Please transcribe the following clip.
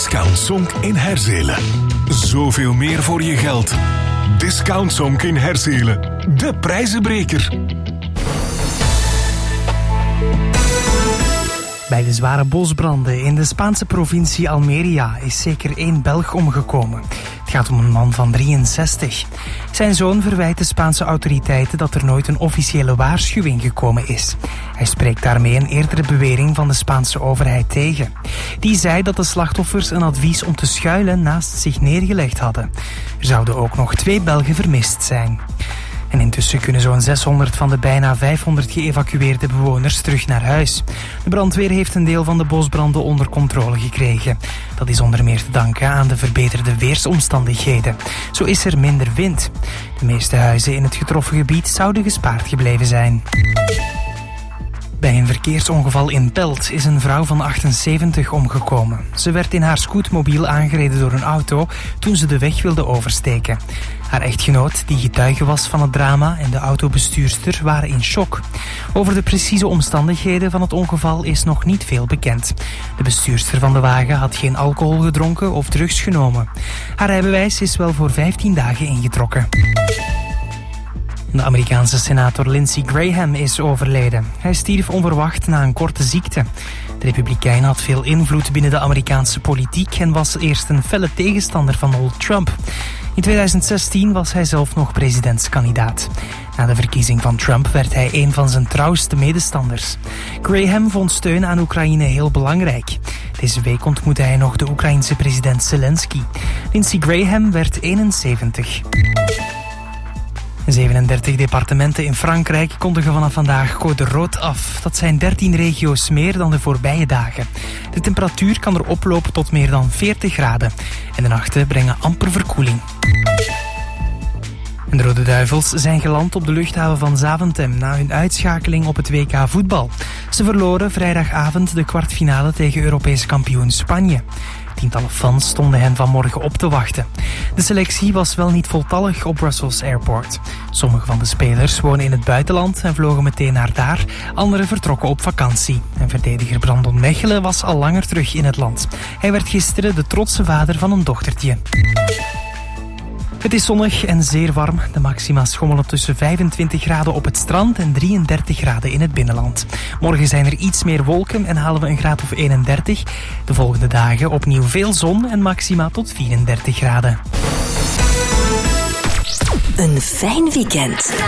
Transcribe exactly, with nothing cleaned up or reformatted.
Discount Sonk in Herzelen. Zoveel meer voor je geld. Discount Sonk in Herzelen. De prijzenbreker. Bij de zware bosbranden in de Spaanse provincie Almeria is zeker één Belg omgekomen. Het gaat om een man van drieënzestig. Zijn zoon verwijt de Spaanse autoriteiten dat er nooit een officiële waarschuwing gekomen is. Hij spreekt daarmee een eerdere bewering van de Spaanse overheid tegen. Die zei dat de slachtoffers een advies om te schuilen naast zich neergelegd hadden. Er zouden ook nog twee Belgen vermist zijn. En intussen kunnen zo'n zeshonderd van de bijna vijfhonderd geëvacueerde bewoners terug naar huis. De brandweer heeft een deel van de bosbranden onder controle gekregen. Dat is onder meer te danken aan de verbeterde weersomstandigheden. Zo is er minder wind. De meeste huizen in het getroffen gebied zouden gespaard gebleven zijn. Bij een verkeersongeval in Pelt is een vrouw van achtenzeventig omgekomen. Ze werd in haar scootmobiel aangereden door een auto toen ze de weg wilde oversteken. Haar echtgenoot, die getuige was van het drama, en de autobestuurster waren in shock. Over de precieze omstandigheden van het ongeval is nog niet veel bekend. De bestuurster van de wagen had geen alcohol gedronken of drugs genomen. Haar rijbewijs is wel voor vijftien dagen ingetrokken. De Amerikaanse senator Lindsey Graham is overleden. Hij stierf onverwacht na een korte ziekte. De Republikein had veel invloed binnen de Amerikaanse politiek en was eerst een felle tegenstander van Donald Trump. In tweeduizend zestien was hij zelf nog presidentskandidaat. Na de verkiezing van Trump werd hij een van zijn trouwste medestanders. Graham vond steun aan Oekraïne heel belangrijk. Deze week ontmoette hij nog de Oekraïense president Zelensky. Lindsey Graham werd eenenzeventig. zevenendertig departementen in Frankrijk kondigen vanaf vandaag code rood af. Dat zijn dertien regio's meer dan de voorbije dagen. De temperatuur kan er oplopen tot meer dan veertig graden. En de nachten brengen amper verkoeling. En de Rode Duivels zijn geland op de luchthaven van Zaventem na hun uitschakeling op het W K voetbal. Ze verloren vrijdagavond de kwartfinale tegen Europees kampioen Spanje. Tientallen fans stonden hen vanmorgen op te wachten. De selectie was wel niet voltallig op Brussels Airport. Sommige van de spelers wonen in het buitenland en vlogen meteen naar daar. Anderen vertrokken op vakantie. En verdediger Brandon Mechelen was al langer terug in het land. Hij werd gisteren de trotse vader van een dochtertje. Het is zonnig en zeer warm. De maxima schommelen tussen vijfentwintig graden op het strand en drieëndertig graden in het binnenland. Morgen zijn er iets meer wolken en halen we een graad of eenendertig. De volgende dagen opnieuw veel zon en maxima tot vierendertig graden. Een fijn weekend.